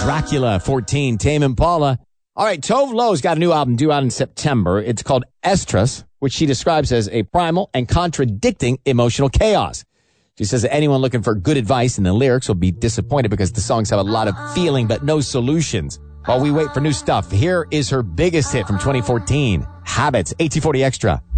Dracula, 14, Tame Impala. All right, Tove Lo's got a new album due out in September. It's called Estrus, which she describes as a primal and contradicting emotional chaos. She says that anyone looking for good advice in the lyrics will be disappointed because the songs have a lot of feeling but no solutions. While we wait for new stuff, here is her biggest hit from 2014, Habits, 1840 Extra.